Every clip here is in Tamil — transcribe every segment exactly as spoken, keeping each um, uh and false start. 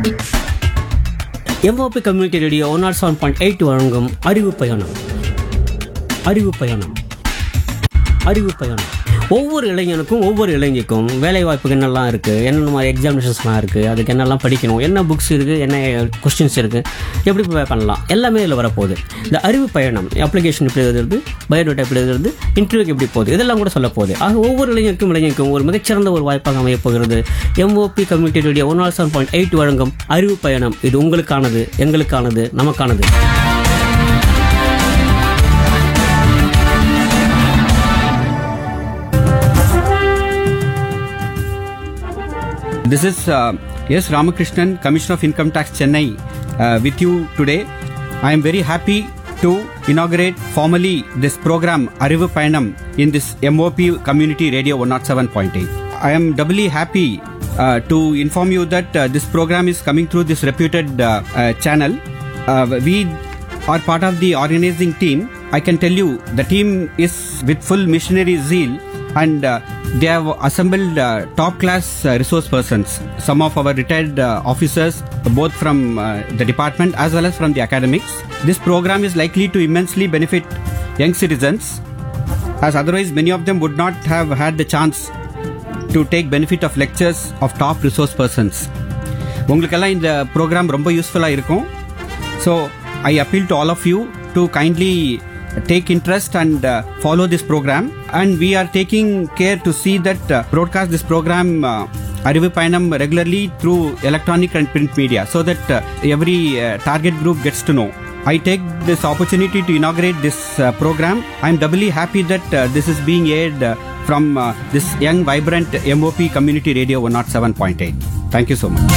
MOP community radio one not seven point eight வழங்கும் அறிவு பயணம். அறிவு பயணம் அறிவு பயணம் ஒவ்வொரு இளைஞனுக்கும் ஒவ்வொரு இளைஞருக்கும் வேலை வாய்ப்புக்கு என்னெல்லாம் இருக்குது, என்னென்ன மாதிரி எக்ஸாமினேஷன்ஸ்லாம் இருக்குது, அதுக்கு என்னெல்லாம் படிக்கணும், என்ன புக்ஸ் இருக்குது, என்ன கொஸ்டின்ஸ் இருக்குது, எப்படி பண்ணலாம், எல்லாமே இதில் வரப்போகுது. இந்த அறிவு பயணம் அப்ளிகேஷன் எப்படி எழுதுறது, பயோடேட்டா எப்படி எழுதுறது, இன்டர்வியூக்கு எப்படி போகுது, இதெல்லாம் கூட சொல்ல போகுது. ஆக ஒவ்வொரு இளைஞருக்கும் இளைஞருக்கும் ஒரு மிகச்சிறந்த ஒரு வாய்ப்பாக அமையப் போகிறது MOP community radio one not seven point eight வழங்கும் அறிவு பயணம். இது உங்களுக்கானது, எங்களுக்கானது, நமக்கானது. This is uh, S. Ramakrishnan, Commissioner of Income Tax, Chennai, uh, with you today. I am very happy to inaugurate formally this program Arivu Payanam in this M O P Community Radio one oh seven point eight. I am doubly happy uh, to inform you that uh, this program is coming through this reputed uh, uh, channel. Uh, we are part of the organizing team. I can tell you the team is with full missionary zeal, and uh, they have assembled uh, top class uh, resource persons, some of our retired uh, officers, both from uh, the department as well as from the academics. This program is likely to immensely benefit young citizens, as otherwise many of them would not have had the chance to take benefit of lectures of top resource persons. உங்களுக்கெல்லாம் இந்த program ரொம்ப யூஸ்ஃபுல்லா இருக்கும். So I appeal to all of you to kindly take interest and uh, follow this program, and we are taking care to see that uh, broadcast this program uh, Arivu Payanam regularly through electronic and print media, so that uh, every uh, target group gets to know. I take this opportunity to inaugurate this uh, program. I am doubly happy that uh, this is being aired uh, from uh, this young vibrant M O P Community Radio one oh seven point eight. Thank you so much.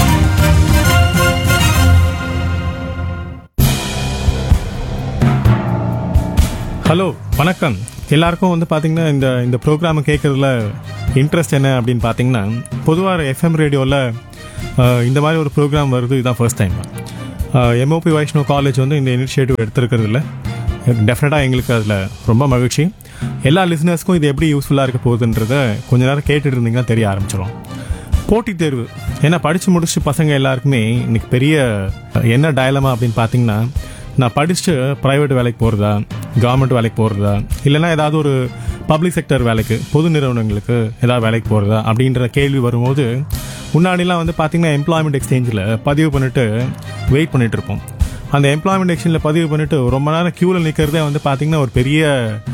Hello, வணக்கம். எல்லாருக்கும் வந்து பார்த்தீங்கன்னா இந்த இந்த ப்ரோக்ராமை கேட்குறதுல இன்ட்ரெஸ்ட் என்ன அப்படின்னு பார்த்தீங்கன்னா, பொதுவாக எஃப்எம் ரேடியோவில் இந்த மாதிரி ஒரு ப்ரோக்ராம் வருது, இதுதான் first time. MOP Vaishnaw college வந்து இந்த இனிஷியேட்டிவ் எடுத்துருக்கிறதுல டெஃபினட்டாக எங்களுக்கு அதில் ரொம்ப மகிழ்ச்சி. எல்லா லிசனர்ஸ்க்கும் இது எப்படி யூஸ்ஃபுல்லாக இருக்க போகுதுன்றத கொஞ்ச நேரம் கேட்டுட்டு இருந்தீங்கன்னா தெரிய ஆரம்பிச்சிடும். போட்டித் தேர்வு, ஏன்னா படித்து முடிச்சுட்டு பசங்க எல்லாருக்குமே இன்னைக்கு பெரிய என்ன டயலமா அப்படின்னு பார்த்தீங்கன்னா, நான் படிச்சுட்டு ப்ரைவேட் வேலைக்கு போகிறதா, கவர்மெண்ட் வேலைக்கு போகிறதா, இல்லைனா ஏதாவது ஒரு பப்ளிக் செக்டர் வேலைக்கு, பொது நிறுவனங்களுக்கு ஏதாவது வேலைக்கு போகிறதா அப்படின்ற கேள்வி வரும்போது, முன்னாடிலாம் வந்து பார்த்தீங்கன்னா எம்ப்ளாய்மெண்ட் எக்ஸ்சேஞ்சில் பதிவு பண்ணிட்டு வெயிட் பண்ணிட்டு இருப்போம். அந்த எம்ப்ளாய்மெண்ட் எக்ஸ்சேஞ்சில் பதிவு பண்ணிட்டு ரொம்ப நேரம் க்யூவில் நிற்கிறதே வந்து பார்த்தீங்கன்னா ஒரு பெரிய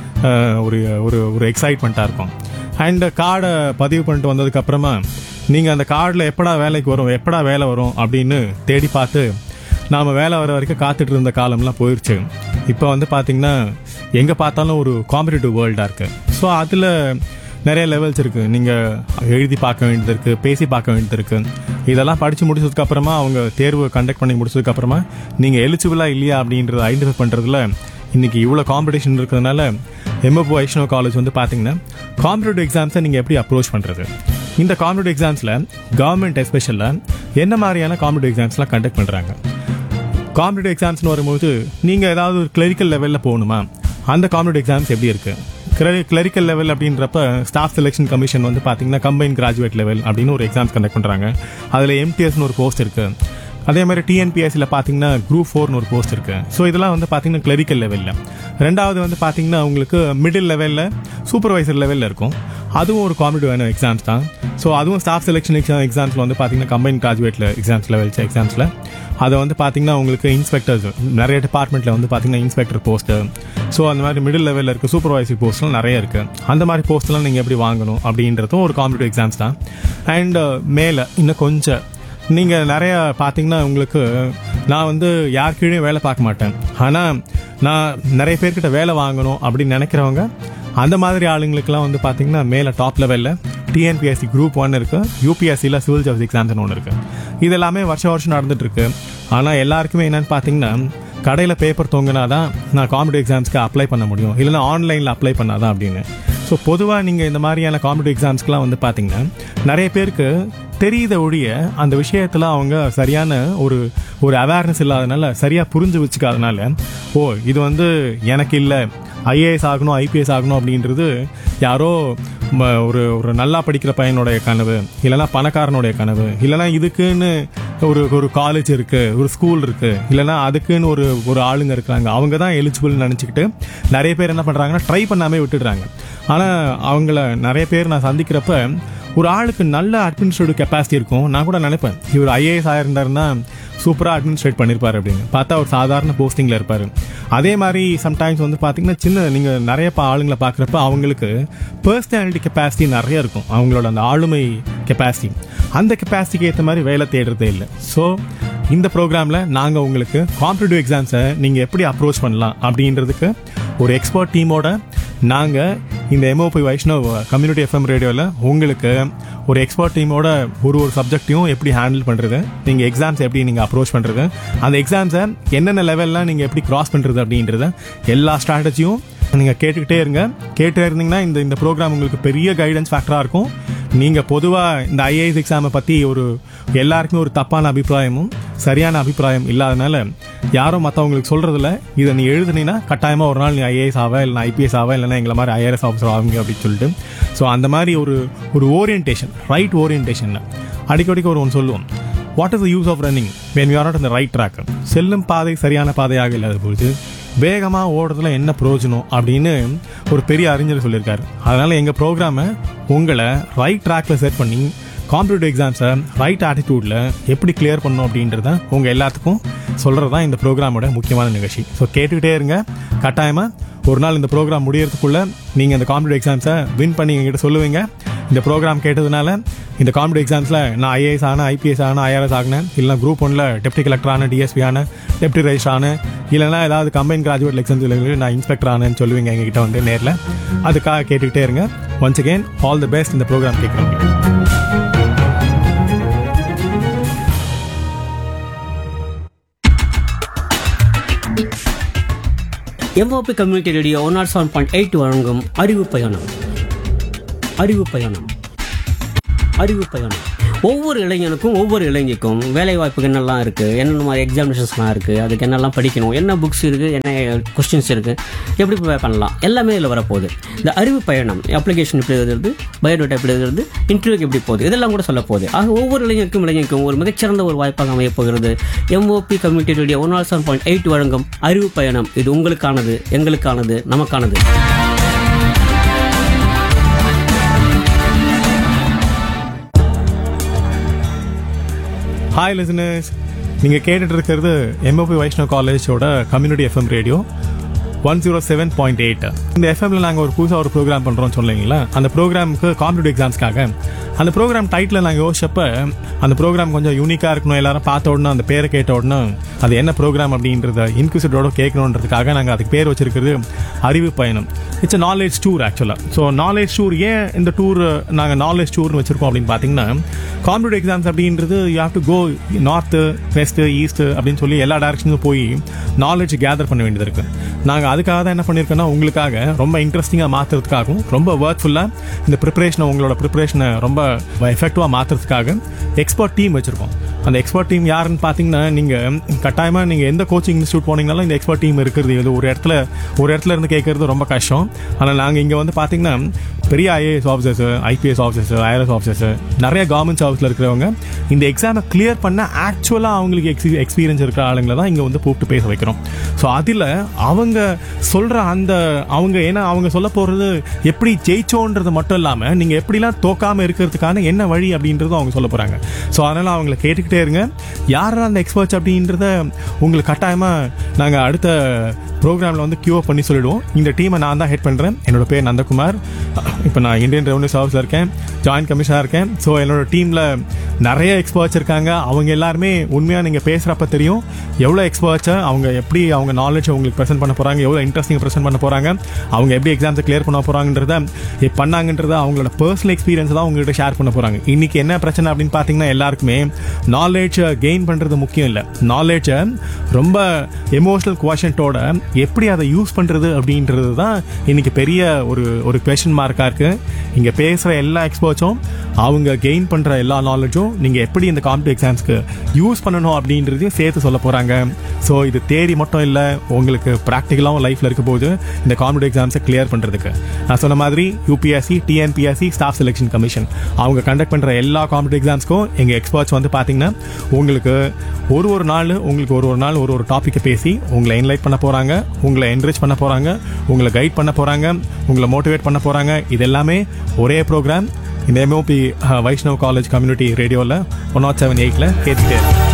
ஒரு ஒரு ஒரு எக்ஸைட்மெண்ட்டாக இருக்கும். அண்ட் கார்டை பதிவு பண்ணிட்டு வந்ததுக்கப்புறமா நீங்கள் அந்த கார்டில் எப்படா வேலைக்கு வரும், எப்படா வேலை வரும் அப்படின்னு தேடி பார்த்து நாம் வேலை வர வரைக்கும் காத்துட்டு இருந்த காலம்லாம் போயிடுச்சு. இப்போ வந்து பார்த்தீங்கன்னா எங்கே பார்த்தாலும் ஒரு காம்படிட்டிவ் வேர்ல்டாக இருக்குது. ஸோ அதில் நிறைய லெவல்ஸ் இருக்குது. நீங்கள் எழுதி பார்க்க வேண்டியது இருக்குது, பேசி பார்க்க வேண்டியது இருக்குது. இதெல்லாம் படித்து முடிச்சதுக்கப்புறமா அவங்க தேர்வு கண்டக்ட் பண்ணி முடிச்சதுக்கப்புறமா நீங்கள் எலிஜிபிளாக இல்லையா அப்படின்றத ஐடென்டிஃபை பண்ணுறதுல இன்றைக்கி இவ்வளோ காம்படிஷன் இருக்கிறதுனால எம்ஓபி வைஷ்ணவ் காலேஜ் வந்து பார்த்தீங்கன்னா காம்படிட்டிவ் எக்ஸாம்ஸை நீங்கள் எப்படி அப்ரோச் பண்ணுறது, இந்த காம்படிட்டிவ் எக்ஸாம்ஸில் கவர்மெண்ட் எஸ்பெஷலாக என்ன மாதிரியான காம்படிட்டிவ் எக்ஸாம்ஸ்லாம் கண்டக்ட் பண்ணுறாங்க. காம்படிட்டிவ் எக்ஸாம்ஸ்னு வரும்போது நீங்கள் ஏதாவது ஒரு கிளரிக்கல் லெவலில் போகணுமா, அந்த காம்படிட்டிவ் எக்ஸாம்ஸ் எப்படி இருக்குது. கிளரிக்கல் லெவல் அப்படின்றப்ப ஸ்டாஃப் செலெக்ஷன் கமிஷன் வந்து பார்த்தீங்கன்னா கம்பைன் கிராஜுவேட் லெவல் அப்படின்னு ஒரு எக்ஸாம்ஸ் கண்டக்ட் பண்ணுறாங்க. அதில் எம்டிஎஸ்னு ஒரு போஸ்ட் இருக்குது. அதே மாதிரி டிஎன்பிஎஸ்சியில் பார்த்தீங்கன்னா குரூப் ஃபோர்னு ஒரு போஸ்ட் இருக்குது. ஸோ இதெல்லாம் வந்து பார்த்தீங்கன்னா கிளரிக்கல் லெவலில். ரெண்டாவது வந்து பார்த்தீங்கன்னா உங்களுக்கு மிடில் லெவலில் சூப்பர்வைசர் லெவலில் இருக்கும். அதுவும் ஒரு காம்படிட்டிவான எக்ஸாம்ஸ் தான். ஸோ அதுவும் ஸ்டாஃப் செலெக்ஷன் எக்ஸாம் எக்ஸாம்ஸில் வந்து பார்த்தீங்கன்னா கம்பைன் கிராஜுவேட்டில் எக்ஸாம்ஸ் லெவல்ஸ் எக்ஸாம்ஸில் அதை வந்து பார்த்தீங்கன்னா உங்களுக்கு இன்ஸ்பெக்டர்ஸ் நிறைய டிபார்ட்மெண்ட்டில் வந்து பார்த்தீங்கன்னா இன்ஸ்பெக்டர் போஸ்ட்டு, ஸோ அந்த மாதிரி மிடில் லெவலில் இருக்குது சூப்பர்வைசர் போஸ்ட்லாம் நிறைய இருக்குது. அந்த மாதிரி போஸ்ட்லாம் நீங்கள் எப்படி வாங்கணும் அப்படின்றதும் ஒரு காம்படிட்டிவ் எக்ஸாம்ஸ் தான். அண்ட் மேலே இன்னும் கொஞ்சம் நீங்கள் நிறைய பார்த்தீங்கன்னா உங்களுக்கு, நான் வந்து யார் கீழே வேலை பார்க்க மாட்டேன், ஆனால் நான் நிறைய பேர்கிட்ட வேலை வாங்கணும் அப்படின்னு நினைக்கிறவங்க, அந்த மாதிரி ஆளுங்களுக்குலாம் வந்து பார்த்தீங்கன்னா மேலே டாப் லெவலில் டிஎன்பிஎஸ்சி குரூப் ஒன் இருக்குது, யூபிஎஸ்சியில் சிவில் சர்வீஸ் எக்ஸாம்ஸ்னு ஒன்று இருக்குது. இது எல்லாமே வருஷம் வருஷம் நடந்துட்டுருக்கு. ஆனால் எல்லாருக்குமே என்னென்னு பார்த்தீங்கன்னா, கடையில் பேப்பர் தொங்கினா தான் நான் காம்படிட்டிவ் எக்ஸாம்ஸ்க்கு அப்ளை பண்ண முடியும், இல்லைனா ஆன்லைனில் அப்ளை பண்ணாதான் அப்படின்னு. ஸோ பொதுவாக நீங்கள் இந்த மாதிரியான காம்படிட்டிவ் எக்ஸாம்ஸ்க்குலாம் வந்து பார்த்தீங்கன்னா நிறைய பேருக்கு தெரியுத ஒழிய அந்த விஷயத்தில் அவங்க சரியான ஒரு ஒரு அவேர்னஸ் இல்லாதனால, சரியாக புரிஞ்சு வச்சுக்காதனால, ஓ இது வந்து எனக்கு இல்லை ஐஏஎஸ் ஆகணும் ஐபிஎஸ் ஆகணும் அப்படின்றது யாரோ ம- ஒரு ஒரு நல்லா படிக்கிற பையனுடைய கனவு, இல்லைன்னா பணக்காரனுடைய கனவு, இல்லைன்னா இதுக்குன்னு ஒரு ஒரு காலேஜ் இருக்கு, ஒரு ஸ்கூல் இருக்கு, இல்லைன்னா அதுக்குன்னு ஒரு ஒரு ஆளுங்க இருக்கிறாங்க, அவங்க தான் எலிஜிபிள்னு நினச்சிக்கிட்டு நிறைய பேர் என்ன பண்ணுறாங்கன்னா ட்ரை பண்ணாமே விட்டுடுறாங்க. ஆனால் அவங்கள நிறைய பேர் நான் சந்திக்கிறப்ப ஒரு ஆளுக்கு நல்ல அட்மினிஸ்ட்ரேட்டிவ் கெப்பாசிட்டி இருக்கும். நான் கூட நினைப்பேன் இவர் ஐஏஎஸ் ஆயிருந்தாருன்னா சூப்பராக அட்மினிஸ்ட்ரேட் பண்ணியிருப்பார் அப்படின்னு. பார்த்தா ஒரு சாதாரண போஸ்டிங்கில் இருப்பார். அதே மாதிரி சம்டைம்ஸ் வந்து பார்த்தீங்கன்னா சின்ன நீங்கள் நிறைய பா ஆளுங்களை பார்க்குறப்ப அவங்களுக்கு பர்சனாலிட்டி கெப்பாசிட்டி நிறைய இருக்கும், அவங்களோட அந்த ஆளுமை கெப்பாசிட்டி. அந்த கெப்பாசிட்டிக்கு ஏற்ற மாதிரி வேலை தேடுறதே இல்லை. ஸோ இந்த ப்ரோக்ராமில் நாங்கள் உங்களுக்கு காம்படிட்டிவ் எக்ஸாம்ஸை நீங்கள் எப்படி அப்ரோச் பண்ணலாம் அப்படின்றதுக்கு ஒரு எக்ஸ்பர்ட் டீமோட நாங்கள் இந்த எம்ஓபி வைஷ்ணவ் கம்யூனிட்டி எஃப்எம் ரேடியோவில் உங்களுக்கு ஒரு எக்ஸ்பர்ட் டீமோட ஒரு ஒரு சப்ஜெக்டையும் எப்படி ஹேண்டில் பண்ணுறது, நீங்கள் எக்ஸாம்ஸ் எப்படி நீங்கள் அப்ரோச் பண்ணுறது, அந்த எக்ஸாம்ஸை என்னென்ன லெவல்லாம் நீங்கள் எப்படி கிராஸ் பண்ணுறது அப்படின்றத எல்லா ஸ்ட்ராட்டஜியும் நீங்கள் கேட்டுக்கிட்டே இருங்க. கேட்டே இருந்தீங்கன்னா இந்த இந்த ப்ரோக்ராம் உங்களுக்கு பெரிய கைடன்ஸ் ஃபேக்டராக இருக்கும். நீங்கள் பொதுவாக இந்த ஐஏஎஸ் எக்ஸாமை பற்றி ஒரு எல்லாருக்குமே ஒரு தப்பான அபிப்பிராயமும் சரியான அபிப்பிராயம் இல்லாதனால யாரும் மற்றவங்களுக்கு சொல்கிறதில்ல, இதை நீ எழுதுனீங்கன்னா கட்டாயமாக ஒரு நாள் நீ ஐஏஎஸ் ஆவ, இல்லைனா ஐபிஎஸ் ஆவ, இல்லைனா எங்களை மாதிரி ஐஆர்எஸ் ஆஃபீஸர் ஆகுங்க அப்படின்னு சொல்லிட்டு. ஸோ அந்த மாதிரி ஒரு ஒரு ஓரியன்டேஷன், ரைட் ஓரியன்டேஷன். அடிக்கடிக்கு ஒரு ஒன்று சொல்லுவோம், what is the use of running when you are not இந்த ரைட் ட்ராக். செல்லும் பாதை சரியான பாதையாக இல்லாத பொழுது வேகமாக ஓடுறதுல என்ன பிரயோஜனம் அப்படின்னு ஒரு பெரிய அறிஞர் சொல்லியிருக்காரு. அதனால் எங்கள் ப்ரோக்ராமை உங்களை ரைட் ட்ராக்கில் செட் பண்ணி காம்படிட்டிவ் எக்ஸாம்ஸை ரைட் ஆட்டிடியூடில் எப்படி கிளியர் பண்ணணும் அப்படின்றத உங்கள் எல்லாத்துக்கும் சொல்கிறது தான் இந்த ப்ரோக்ராமோட முக்கியமான நிகழ்ச்சி. ஸோ கேட்டுக்கிட்டே இருங்க. கட்டாயமாக ஒரு நாள் இந்த ப்ரோக்ராம் முடியறதுக்குள்ளே நீங்கள் இந்த காம்படிட்டிவ் எக்ஸாம்ஸை வின் பண்ணி எங்கிட்ட சொல்லுவீங்க. இந்த ப்ரோக்ராம் கேட்டதுனால இந்த காம்படிட்டிவ் எக்ஸாம்ஸில் நான் ஐஏஎஸ் ஆனேன், ஐபிஎஸ் ஆனேன், ஐஆர்எஸ் ஆகினேன், இல்லைனா குரூப் ஒன்ல டெப்டி கலெக்டர் ஆன, டிஎஸ்பி ஆன, டெப்டி ரெஜிஸ்டர் ஆனேன், இல்லைனா ஏதாவது கம்பைன் கிராஜுவேட் எக்ஸாம்ஸ் நான் இன்ஸ்பெக்டர் ஆனேன்னு சொல்லுவீங்க எங்ககிட்ட வந்து நேரில். அதுக்காக கேட்டுக்கிட்டே இருங்க. Once again all the best இந்த ப்ரோக்ராம் கேட்குறவங்க. MOP community radio one not seven point eight வழங்கும் அறிவு பயணம். அறிவு பயணம் அறிவு பயணம் ஒவ்வொரு இளைஞனுக்கும் ஒவ்வொரு இளைஞருக்கும் வேலை வாய்ப்புக்கு என்னெல்லாம் இருக்குது, என்னென்ன மாதிரி எக்ஸாமினேஷன்ஸ்லாம் இருக்குது, அதுக்கு என்னெல்லாம் படிக்கணும், என்ன புக்ஸ் இருக்குது, என்ன கொஸ்டின்ஸ் இருக்குது, எப்படி ப்ரிப்பேர் பண்ணலாம், எல்லாமே இதில் வரப்போகுது. இந்த அறிவு பயணம் அப்ளிகேஷன் எப்படி எழுதுறது, பயோடேட்டா எப்படி எழுதுறது, இன்டர்வியூக்கு எப்படி போகுது, இதெல்லாம் கூட சொல்ல போகுது. ஆக ஒவ்வொரு இளைஞருக்கும் இளைஞருக்கும் ஒரு மிகச்சிறந்த ஒரு வாய்ப்பாக அமையப் போகிறது MOP community radio one not seven point eight வழங்கும் அறிவு பயணம். இது உங்களுக்கானது, எங்களுக்கானது, நமக்கானது. ஹாய் லிசனர்ஸ், நீங்கள் கேட்டுட்டு இருக்கிறது எம்ஓபி வைஷ்ணவ் காலேஜோட community FM radio one zero seven point eight. இந்த எஃப்எம்ல நாங்கள் ஒரு புதுசாக ஒரு ப்ரோக்ராம் பண்ணுறோம்னு சொன்னீங்களா, அந்த ப்ரோக்ராமுக்கு காம்படிட்டிவ் எக்ஸாம்ஸ்க்காக அந்த ப்ரோக்ராம் டைட்டில் நாங்கள் யோசிச்சப்ப அந்த ப்ரோக்ராம் கொஞ்சம் யூனிக்காக இருக்கணும், எல்லாரும் பார்த்த உடனே அந்த பேரை கேட்ட உடனே அது என்ன ப்ரோக்ராம் அப்படின்றத இன்க்யூசிட்டோட கேட்கணுன்றதுக்காக நாங்கள் அதுக்கு பேர் வச்சிருக்கிறது அறிவு பயணம். இட்ஸ் அ நாலேஜ் டூர் ஆக்சுவலாக. ஸோ நாலேஜ் டூர், ஏன் இந்த டூர் நாங்கள் நாலேஜ் டூர்னு வச்சிருக்கோம் அப்படின்னு பார்த்தீங்கன்னா, காம்படிட்டிவ் எக்ஸாம்ஸ் அப்படின்றது you have to go north, west, east அப்படின்னு சொல்லி எல்லா டேரக்ஷனும் போய் நாலேஜ் கேதர் பண்ண வேண்டியது இருக்குது. நாங்கள் அதுக்காக தான் என்ன பண்ணியிருக்கோன்னா, உங்களுக்காக ரொம்ப இன்ட்ரெஸ்டிங்காக மாற்றுறதுக்காகவும் ரொம்ப ஒர்க்ஃபுல்லாக இந்த ப்ரிப்பரேஷனை, உங்களோட ப்ரிப்பரேஷனை ரொம்ப எஃபெக்டிவாக மாற்றுறதுக்காக எக்ஸ்பர்ட் டீம் வச்சுருக்கோம். அந்த எக்ஸ்பர்ட் டீம் யாருன்னு பார்த்தீங்கன்னா, நீங்கள் கட்டாயமாக நீங்கள் எந்த கோச்சிங் இன்ஸ்டியூட் போனீங்கனாலும் இந்த எக்ஸ்பர்ட் டீம் இருக்கிறது இது ஒரு இடத்துல ஒரு இடத்துல இருந்து கேட்கறது ரொம்ப கஷ்டம். ஆனால் நாங்கள் இங்கே வந்து பார்த்தீங்கன்னா பெரிய IAS officers, IPS officers, IRS officers, நிறைய கவர்மெண்ட் சர்வீஸில் இருக்கிறவங்க இந்த எக்ஸாமை கிளியர் பண்ண ஆக்சுவலாக அவங்களுக்கு எக்ஸ்பீ எக்ஸ்பீரியன்ஸ் இருக்கிற ஆளுங்களை தான் இங்கே வந்து கூப்பிட்டு பேச வைக்கிறோம். ஸோ அதில் அவங்க சொல்கிற அந்த அவங்க ஏன்னா அவங்க சொல்ல போகிறது எப்படி ஜெயிச்சோன்றது மட்டும் இல்லாமல் நீங்கள் எப்படிலாம் தோக்காமல் இருக்கிறதுக்கான என்ன வழி அப்படின்றதும் அவங்க சொல்ல போகிறாங்க. ஸோ அதனால் அவங்களை கேட்டுக்கிட்டே இருங்க. யார் அந்த எக்ஸ்பர்ட்ஸ் அப்படின்றத உங்களுக்கு கட்டாயமாக நாங்கள் அடுத்த ப்ரோக்ராமில் வந்து கியூ பண்ணி சொல்லிடுவோம். இந்த டீமை நான் தான் ஹெட் பண்ணுறேன். என்னோட பேர் நந்தகுமார். இப்போ நான் இந்தியன் ரெவன்யூ சர்வீஸில் இருக்கேன், ஜாயின்ட் கமிஷனாக இருக்கேன். ஸோ என்னோட டீமில் நிறைய எக்ஸ்பர்ட்ஸ் இருக்காங்க. அவங்க எல்லாருமே உண்மையாக நீங்கள் பேசுகிறப்ப தெரியும் எவ்வளோ எக்ஸ்பர்ட்ஸை அவங்க எப்படி அவங்க நாலேஜ் உங்களுக்கு ப்ரெசென்ட் பண்ண போகிறாங்க, எவ்வளோ இன்ட்ரெஸ்டிங் ப்ரெசென்ட் பண்ண போகிறாங்க, அவங்க எப்படி எக்ஸாம்ஸை கிளியர் பண்ண போகிறாங்கன்றத பண்ணாங்கன்றத அவங்களோட பர்சனல் எக்ஸ்பீரியன்ஸ் தான் உங்கள்கிட்ட ஷேர் ஷேர் பண்ண போகிறாங்க. இன்னைக்கு என்ன பிரச்சனை அப்படின்னு பார்த்தீங்கன்னா எல்லாருக்குமே நாலேஜை கெயின் பண்ணுறது முக்கியம் இல்லை, நாலேஜை ரொம்ப எமோஷனல் குவாஷன்ட்டோட எப்படி அதை யூஸ் பண்ணுறது அப்படின்றது தான் இன்னைக்கு பெரிய ஒரு ஒரு கொஷின் மார்க்காக இருக்குது. இங்கே பேசுகிற எல்லா எக்ஸ்பர்ட்ஸும் அவங்க கெயின் பண்ணுற எல்லா நாலேஜும் நீங்கள் எப்படி இந்த காம்படிட்டிவ் எக்ஸாம்ஸ்க்கு யூஸ் பண்ணணும் அப்படின்றதையும் சேர்த்து சொல்ல போகிறாங்க. ஸோ இது தேரி மட்டும் இல்லை, உங்களுக்கு ப்ராக்டிக்கலாகவும் லைஃப்பில் இருக்க போது இந்த காம்படிட்டிவ் எக்ஸாம்ஸை கிளியர் பண்ணுறதுக்கு. நான் சொன்ன மாதிரி UPSC, TNPSC, staff selection commission அவங்க கண்டக்ட் பண்ணுற எல்லா காம்படிட்டிவ் எக்ஸாம்ஸ்க்கும் எங்கள் எக்ஸ்பர்ட்ஸ் வந்து பார்த்தீங்கன்னா உங்களுக்கு ஒரு ஒரு நாள் உங்களுக்கு ஒரு ஒரு நாள் ஒரு ஒரு டாப்பிக்கை பேசி உங்களை என்லைட் பண்ண போகிறாங்க, உங்களை என்ரிச் பண்ண போகிறாங்க, உங்களை கைட் பண்ண போகிறாங்க, உங்களை மோட்டிவேட் பண்ண போகிறாங்க. இது எல்லாமே ஒரே ப்ரோக்ராம் இந்த எம்ஓபி வைஷ்ணவ் காலேஜ் கம்யூனிட்டி ரேடியோவில் ஒன் நாட் செவன் எயிட்டில் கேட்டுட்டு